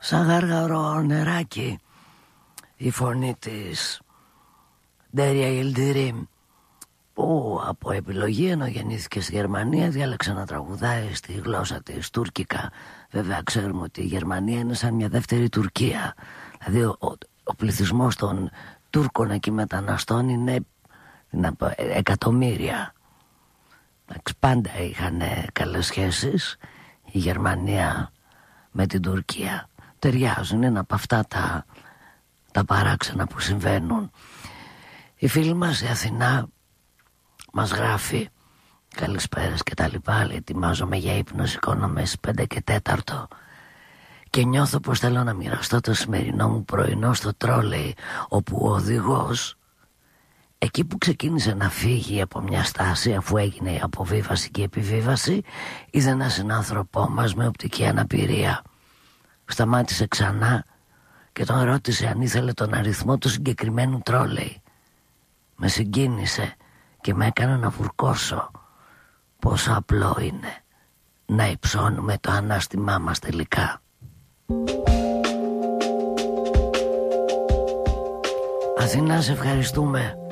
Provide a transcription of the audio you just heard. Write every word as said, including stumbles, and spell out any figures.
σαν γάργαρο νεράκι η φωνή της Ντέρια Ιλντιρίμ, που από επιλογή, ενώ γεννήθηκε στη Γερμανία, διάλεξε να τραγουδάει στη γλώσσα της τουρκικά. Βέβαια ξέρουμε ότι η Γερμανία είναι σαν μια δεύτερη Τουρκία. Δηλαδή ο, ο, ο πληθυσμός των Τούρκων εκεί μεταναστών είναι να πω, εκατομμύρια. Πάντα είχαν καλές σχέσεις η Γερμανία με την Τουρκία. Ταιριάζουν, είναι ένα από αυτά τα, τα παράξενα που συμβαίνουν. Η φίλη μας η Αθηνά μας γράφει καλησπέρας και τα λοιπά. Λέει, ετοιμάζομαι για ύπνο, σηκώνομαι στις πέντε και τέταρτο και νιώθω πως θέλω να μοιραστώ το σημερινό μου πρωινό στο τρόλεϊ, όπου ο οδηγός, εκεί που ξεκίνησε να φύγει από μια στάση αφού έγινε η αποβίβαση και η επιβίβαση, είδε έναν συνάνθρωπό μας με οπτική αναπηρία. Σταμάτησε ξανά και τον ρώτησε αν ήθελε τον αριθμό του συγκεκριμένου τρόλεϊ. Με συγκίνησε και με έκανε να βουρκώσω. Πόσο απλό είναι να υψώνουμε το ανάστημά μας τελικά. Αθηνά, σε ευχαριστούμε.